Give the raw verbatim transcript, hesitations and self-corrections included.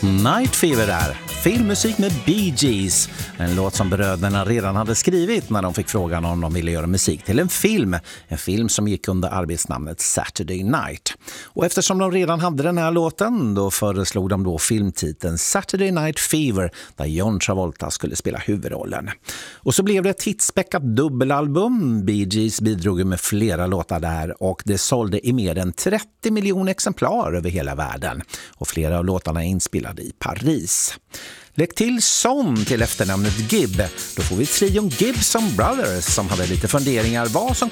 Night Fever där. Filmmusik med Bee Gees. En låt som bröderna redan hade skrivit när de fick frågan om de ville göra musik till en film. En film som gick under arbetsnamnet Saturday Night. Och eftersom de redan hade den här låten, då föreslog de då filmtiteln Saturday Night Fever, där John Travolta skulle spela huvudrollen. Och så blev det ett hitspäckat dubbelalbum. Bee Gees bidrog med flera låtar där och det sålde i mer än trettio miljoner exemplar över hela världen. Och flera av låtarna är inspelade i Paris. Lägg till som till efternamnet Gibb. Då får vi trion Gibson Brothers som hade lite funderingar vad som